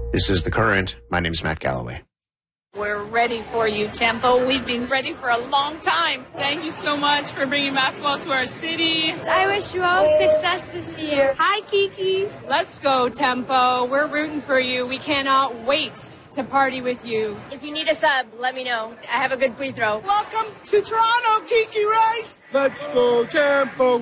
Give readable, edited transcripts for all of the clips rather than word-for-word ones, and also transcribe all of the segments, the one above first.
This is The Current. My name's Matt Galloway. We're ready for you, Tempo. We've been ready for a long time. Thank you so much for bringing basketball to our city. I wish you all success this year. Hi, Kiki. Let's go, Tempo. We're rooting for you. We cannot wait to party with you. If you need a sub, let me know. I have a good free throw. Welcome to Toronto, Kiki Rice. Let's go, Tempo.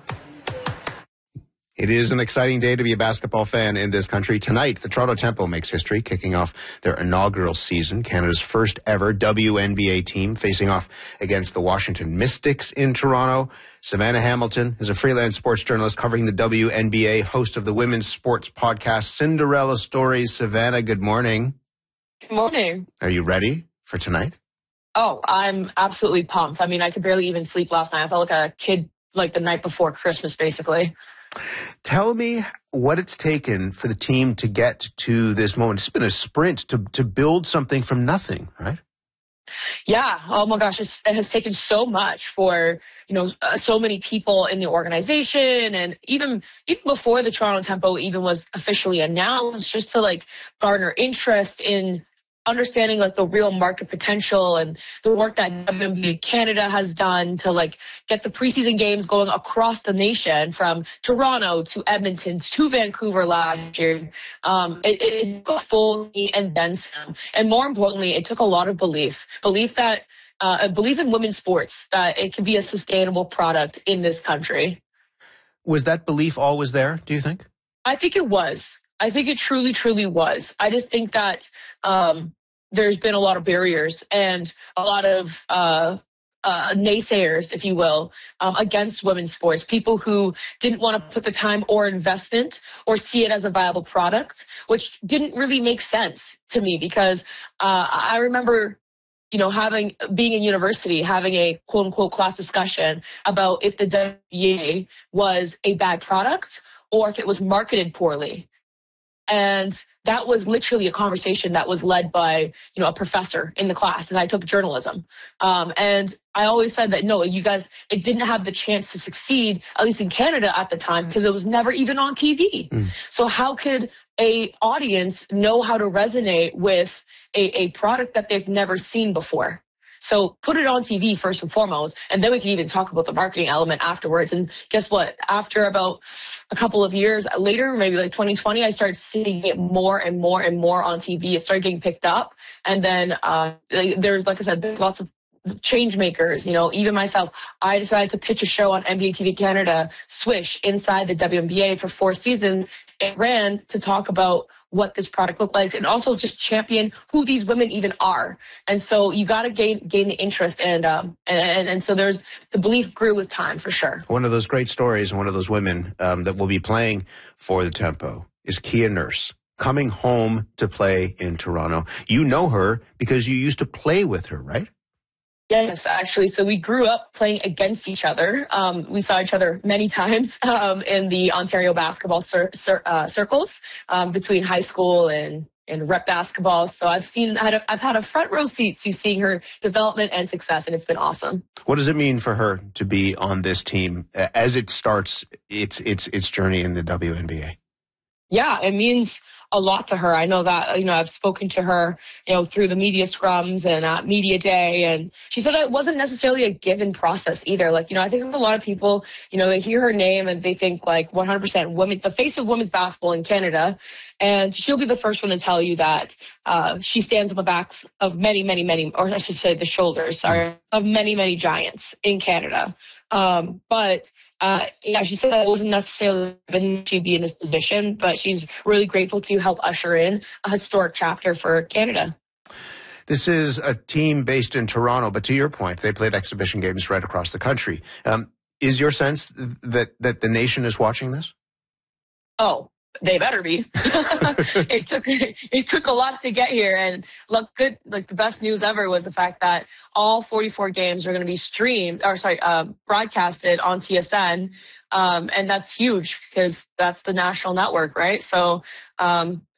It is an exciting day to be a basketball fan in this country. Tonight, the Toronto Tempo makes history, kicking off their inaugural season. Canada's first ever WNBA team facing off against the Washington Mystics in Toronto. Savannah Hamilton is a freelance sports journalist covering the WNBA, host of the women's sports podcast Cinderella Stories. Savannah, good morning. Good morning. Are you ready for tonight? Oh, I'm absolutely pumped. I mean, I could barely even sleep last night. I felt like a kid, like the night before Christmas, basically. Tell me what it's taken for the team to get to this moment. It's been a sprint to build something from nothing, right? Yeah. Oh my gosh. It has taken so much for, so many people in the organization, and even before the Toronto Tempo even was officially announced, just to garner interest in understanding the real market potential and the work that WNBA Canada has done to get the preseason games going across the nation, from Toronto to Edmonton to Vancouver last year. It took a full and then some. And more importantly, it took a lot of belief that belief in women's sports, that it can be a sustainable product in this country. Was that belief always there, do you think? I think it was. I think it truly, truly was. I just think that there's been a lot of barriers and a lot of naysayers, if you will, against women's sports. People who didn't want to put the time or investment or see it as a viable product, which didn't really make sense to me, because I remember being in university, having a quote unquote class discussion about if the WNBA was a bad product or if it was marketed poorly. And that was literally a conversation that was led by, a professor in the class, and I took journalism. And I always said that, no, you guys, it didn't have the chance to succeed, at least in Canada at the time, because it was never even on TV. So how could a audience know how to resonate with a product that they've never seen before? So put it on TV first and foremost, and then we can even talk about the marketing element afterwards. And guess what? After about a couple of years later, maybe 2020, I started seeing it more and more and more on TV. It started getting picked up. And then there's, like I said, there's lots of change makers, even myself. I decided to pitch a show on NBA TV Canada, Swish, inside the WNBA for 4 seasons. It ran to talk about what this product looked like, and also just champion who these women even are. And so you got to gain the interest, and so there's the belief grew with time, for sure. One of those great stories, and one of those women that will be playing for the Tempo is Kia Nurse, coming home to play in Toronto. You know her because you used to play with her, right? Yes, actually. So we grew up playing against each other. We saw each other many times in the Ontario basketball circles between high school and rep basketball. So I've had a front row seat to seeing her development and success, and it's been awesome. What does it mean for her to be on this team as it starts its journey in the WNBA? Yeah, it means a lot to her. I know that, I've spoken to her, through the media scrums and at Media Day, and she said that it wasn't necessarily a given process either. I think a lot of people, they hear her name and they think 100% women, the face of women's basketball in Canada, and she'll be the first one to tell you that she stands on the backs of many, many, many, or I should say the shoulders, of many, many giants in Canada. She said that it wasn't necessarily given to be in this position, but she's really grateful to help usher in a historic chapter for Canada. This is a team based in Toronto, but to your point, they played exhibition games right across the country. Is your sense that the nation is watching this? Oh, they better be. It took a lot to get here, and the best news ever was the fact that all 44 games are going to be broadcasted on TSN, and that's huge because that's the national network, right? So